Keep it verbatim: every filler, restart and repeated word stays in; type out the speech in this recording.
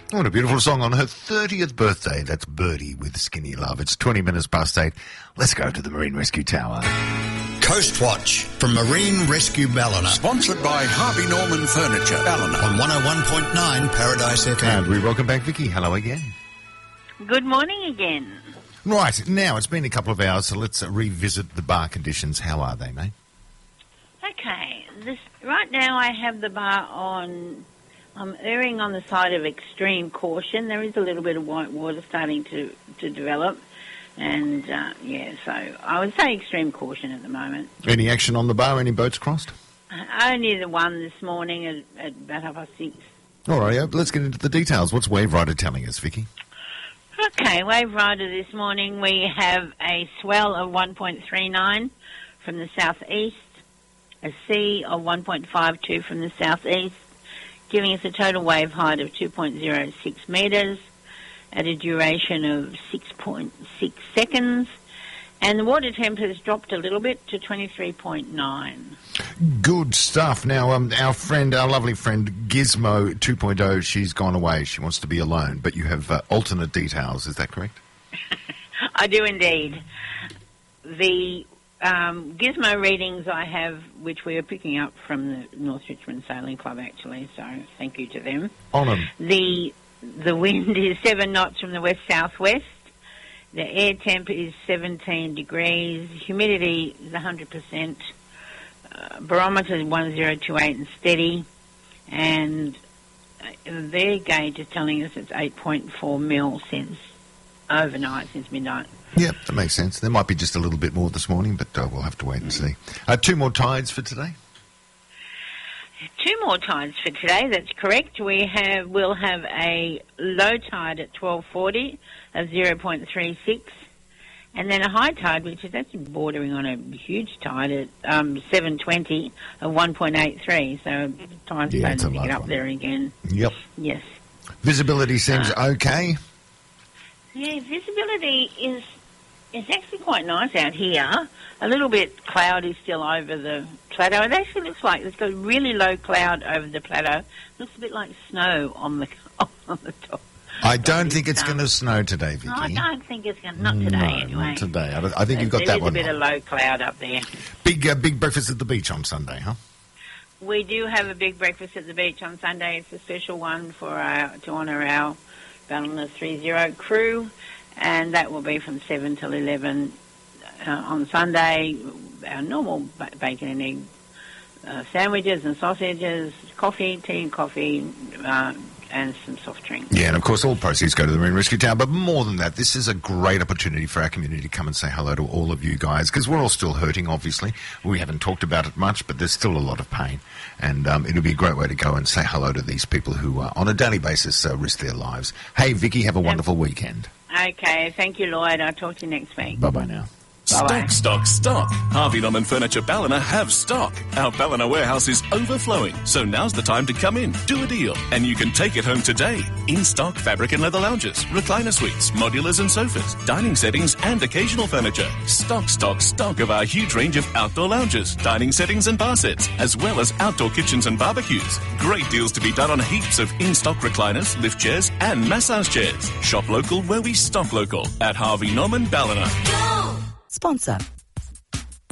What a beautiful song on her thirtieth birthday. That's Birdie with Skinny Love. It's twenty minutes past eight. Let's go to the Marine Rescue Tower. Coast Watch from Marine Rescue Ballina. Sponsored by Harvey Norman Furniture, Ballina. On one oh one point nine Paradise F M. And we welcome back Vicky. Hello again. Good morning again. Right, now it's been a couple of hours, so let's uh, revisit the bar conditions. How are they, mate? Okay, this right now I have the bar on... I'm erring on the side of extreme caution. There is a little bit of white water starting to, to develop. And, uh, yeah, so I would say extreme caution at the moment. Any action on the bar? Any boats crossed? Uh, only the one this morning at, at about half past six. All right, yeah, let's get into the details. What's Wave Rider telling us, Vicky? Okay, Wave Rider this morning we have a swell of one point three nine from the southeast, a sea of one point five two from the southeast, giving us a total wave height of two point zero six metres at a duration of six point six seconds. And the water temp has dropped a little bit to twenty-three point nine. Good stuff. Now, um, our friend, our lovely friend Gizmo two point oh, she's gone away. She wants to be alone, but you have uh, alternate details. Is that correct? I do indeed. The Um, Gizmo readings I have, which we are picking up from the North Richmond Sailing Club, actually, so thank you to them. On 'em. The, the wind is seven knots from the west-southwest. The air temp is seventeen degrees. Humidity is one hundred percent. Uh, barometer is one thousand twenty-eight and steady. And uh, their gauge is telling us it's eight point four mil since overnight, since midnight. Yep, that makes sense. There might be just a little bit more this morning, but uh, we'll have to wait and see. Uh, two more tides for today? Two more tides for today, that's correct. We have, we'll have a low tide at twelve forty of zero point three six, and then a high tide, which is actually bordering on a huge tide at um, seven twenty of one point eight three, so tide's Yeah, starting to it's a get large up one. there again. Yep. Yes. Visibility seems Uh, okay. Yeah, visibility is is actually quite nice out here. A little bit cloudy still over the plateau. It actually looks like there's got a really low cloud over the plateau. Looks a bit like snow on the on the top. I don't think it's going to snow today, Vicky. No, I don't think it's going to. Not today, no, anyway. not today. I, don't- I think you've got there that is one a bit wrong. of low cloud up there. Big, uh, big breakfast at the beach on Sunday, huh? We do have a big breakfast at the beach on Sunday. It's a special one for our, to honour our Ballina three zero crew, and that will be from seven till eleven uh, on Sunday. Our normal ba- bacon and egg uh, sandwiches and sausages, coffee, tea and coffee, uh, and some soft drinks. Yeah, and of course all proceeds go to the Marine Rescue Tower, but more than that, this is a great opportunity for our community to come and say hello to all of you guys, because we're all still hurting, obviously. We haven't talked about it much, but there's still a lot of pain, and um, it'll be a great way to go and say hello to these people who, uh, on a daily basis, uh, risk their lives. Hey, Vicky, have a wonderful weekend. Okay, thank you, Lloyd. I'll talk to you next week. Bye-bye now. Bye-bye. Stock, stock, stock. Harvey Norman Furniture Ballina have stock. Our Ballina warehouse is overflowing, so now's the time to come in, do a deal, and you can take it home today. In-stock fabric and leather lounges, recliner suites, modulars and sofas, dining settings and occasional furniture. Stock, stock, stock of our huge range of outdoor lounges, dining settings and bar sets, as well as outdoor kitchens and barbecues. Great deals to be done on heaps of in-stock recliners, lift chairs and massage chairs. Shop local where we stock local at Harvey Norman Ballina. Sponsor